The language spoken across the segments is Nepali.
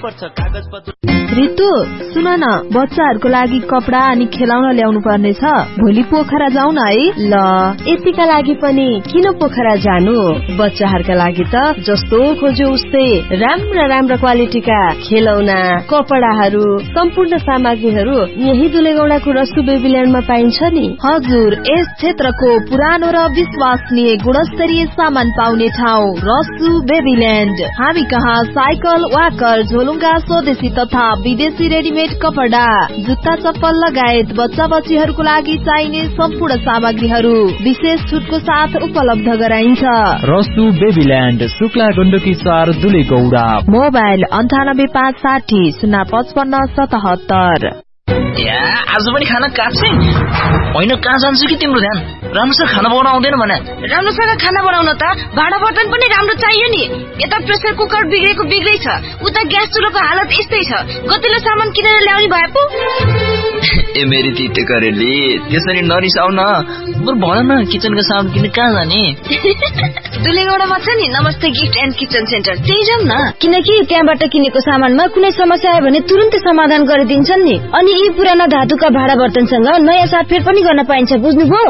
पर्छ कागज पत्र। रितु सुन न, बच्चाहरूको लागि कपडा अनि खेलाउन ल्याउनु पर्ने छ। भोलि पोखरा जाउँ न है। ल यतिका लागि पनि किन पोखरा जानु? बच्चाहरूका लागि त जस्तो खोज्यो उस्तै राम्रा राम्रा क्वालिटीका खेलौना, कपडाहरू, सम्पूर्ण सामग्रीहरू यही दुलेगौडाको रसु बेबील्यान्डमा पाइन्छ नि। हजुर, यस क्षेत्रको पुरानो र विश्वसनीय गुणस्तरीय सामान पाउने ठाउँ रसु बेबील्यान्ड। हामी कहाँ साइकल, वाकर, झोलुङ्गा, स्वदेशी तथा विदेशी रेडिमेड कपडा, जुत्ता, चप्पल लगायत बच्चा बच्चीहरूको लागि चाहिने सम्पूर्ण सामग्रीहरू विशेष छुटको साथ उपलब्ध गराइन्छ। रसु बेबील्यान्ड, शुक्ला गण्डकी 4 दुलेगौडा। मोबाइल 9856 055 77। आज पनि खाना काट्छे होइन? कहाँ जान्छु कि तिम्रो ध्यान? राम्रोसँग खाना बनाउन आउँदैन भने? राम्रोसँग खाना बनाउन त भाँडा बर्तन पनि राम्रो चाहियो नि। यता प्रेसर कुकर बिग्रेको बिग्रै छ, उता ग्यास चुलोको हालत यस्तै छ। गतिलो सामान किनेर ल्याउने भए पो। ए मेरी तिते करेली, त्यसरी नरिसाउ न। बरु भन न, किचनको सामान किन्न कहाँ जाने? दुलेगौडामा छ नि नमस्ते गिफ्ट एन्ड किचन सेन्टर, त्यही जाउँ न। किनकि त्यहाँबाट किनेको सामानमा कुनै समस्या आयो भने तुरुन्तै समाधान गरिदिन्छन् नि। अनि यी पुराना धातुका भाँडा बर्तनसँग नयाँ साटफेर पनि गर्न पाइन्छ, बुझ्नुभयो?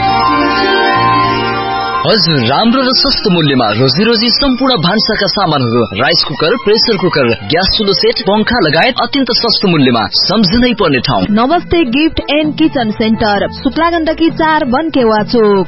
हजुर, राम्रो र सस्तो मूल्यमा रोजी सम्पूर्ण भान्साका सामानहरू, rice cooker, pressure cooker, gas चुलो set, पंखा लगायत अत्यन्त सस्तो मूल्यमा सम्झनै पर्ने ठाउँ नमस्ते gift and kitchen centre, Shukla Gandaki 4 बनकेवा चोक।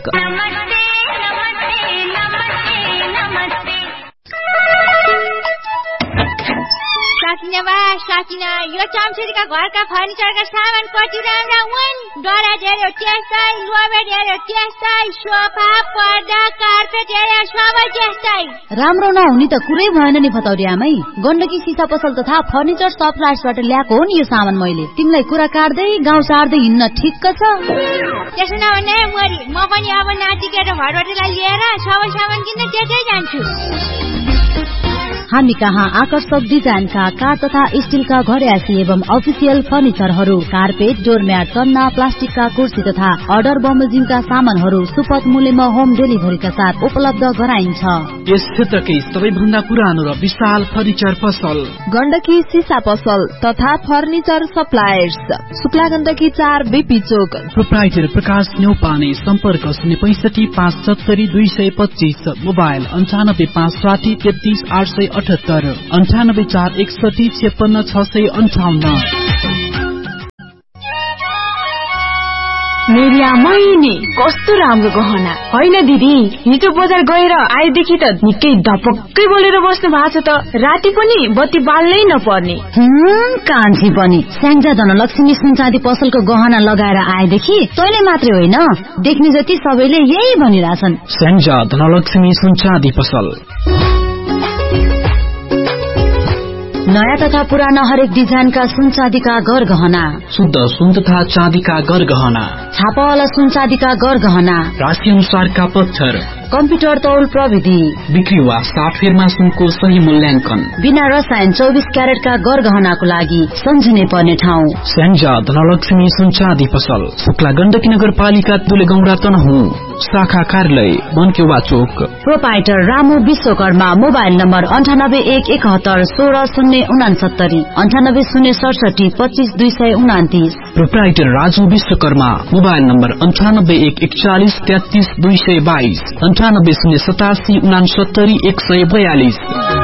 साकिना यो चम्चुरीका घरका फर्निचरका सामान कति राम्रा हुन्। डरा हेर्यो त्यस्तै, लोबेट हेर्यो त्यस्तै, सोफा, पर्दा, कार्पेट हेर्यो सबै त्यस्तै। राम्रो नहुने त कुरै भएन नि फतौरी आमै। गण्डकी सिसा पसल तथा फर्निचर सप्लायर्सबाट ल्याएको हो नि यो सामान मैले। तिमीलाई कुरा काट्दै गाउँ सार्दै हिँड्न ठिक्क छ? त्यसो नभने मरी म पनि अब नातिकेर घरबाटलाई लिएर सबै सामान किन्न त्यतै जान्छु। हामी कहाँ आकर्षक डिजाइनका काठ तथा स्टीलका घरयासी एवं अफिसियल फर्निचरहरू, कार्पेट, डोरम्याट, चन्ना, प्लास्टिकका कुर्सी तथा अर्डर बमोजिमका सामानहरू सुपथ मूल्यमा होम डेलिभरीका साथ उपलब्ध गराइन्छ। यस क्षेत्रकै सबैभन्दा पुरानो र विशाल फर्निचर पसल गण्डकी सिसा पसल तथा furniture suppliers, Shukla Gandaki 4 BP चोक। प्रोप्राइटर प्रकाश न्यौपाने, सम्पर्क 065 570 225, मोबाइल 95 560 33 878, 98 4 61 56 658। मेरी आमाइनी कस्तो राम्रो गहना होइन दिदी। हिजो बजार गएर आएदेखि त निकै धपक्कै बोलेर बस्नु भएको छ त। राति पनि बत्ती बाल्नै नपर्ने। कान्छी पनि स्याङ्जा धनलक्ष्मी सुनचाँदी पसलको गहना लगाएर आएदेखि तैले मात्रै होइन, देख्ने जति सबैले यही भनिरहेछन्। स्याङ्जा धनलक्ष्मी सुनचाँदी पसल। नयाँ तथा पुराना हरेक डिजाइनका सुन चाँदीका गरगहना, शुद्ध सुन तथा चाँदीका गरगहना, छापावाला सुन चाँदीका गरगहना, राशि अनुसारका पत्थर, कम्प्युटर तौल प्रविधि, बिक्री वा साटफेरमा सुनको सही मूल्याङ्कन, बिना रसायन 24 क्यारेटका गरगहनाको लागि सम्झिनै पर्ने ठाउँ स्याङ्जा धनलक्ष्मी सुन चाँदी पसल, शुक्ला गण्डकी नगरपालिका दुलेगौडा तनहुँ, शाखा कार्यालय बनकेवा चोक। Proprietor Ramu Vishwakarma, mobile number 98 171 16 69 067 25 229। Proprietor Raju Vishwakarma, mobile number 98 141 33 222, 98 087 69 142।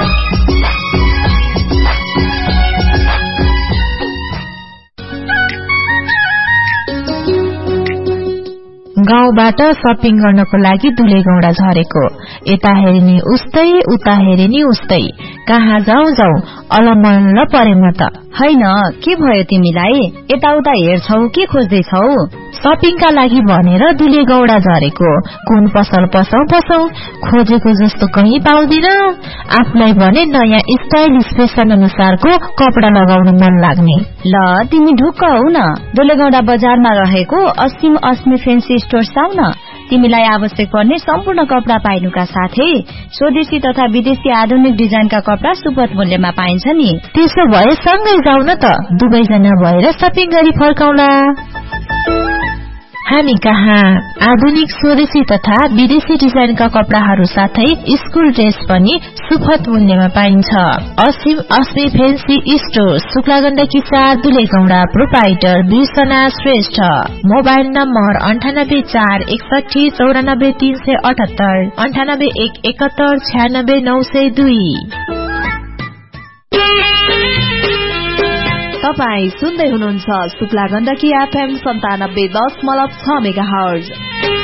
गाउँबाट शपिङ गर्नको लागि दुलेगौडा झरेको, यता हेरिनी उस्तै उता हेरिनी उस्तै, कहाँ जाउँ अलमल्ल परे म त। हैन के भयो तिमीलाई? यताउता हेर्छौ के खोज्दैछौ? शपिङका लागि भनेर दुलेगौडा झरेको, कुन पसल पसौ खोजेको जस्तो कहीँ पाउँदिन। आफूलाई भने नयाँ स्टाइलिश फेसन अनुसारको कपडा लगाउन मन लाग्ने। ल तिमी ढुक्क हौ न, दुलेगौडा बजारमा रहेको असीम अस्मी फेन्सी स्टोर आऊ न। तिमीलाई आवश्यक पर्ने सम्पूर्ण कपडा पाइनुका साथै स्वदेशी तथा विदेशी आधुनिक डिजाइनका कपडा सुपथ मूल्यमा पाइन्छ नि। त्यसो भए सँगै जाउँ न त, दुवैजना भएर शपिङ गरी फर्काउला। हामी कहाँ आधुनिक स्वदेशी तथा विदेशी डिजाइनका कपडाहरू साथै स्कुल ड्रेस पनि सुपथ मूल्यमा पाइन्छ। असीम अस्मी fancy store, Shukla Gandaki 4, Dulegaunda. Proprietor बिर्सना Shrestha. Mobile number 98 4 61 94 378, 98 1 71 96 902। तपाई सुन्दै हुनुहुन्छ शुक्ला गण्डकी FM 97.6 मेगाहर्ज।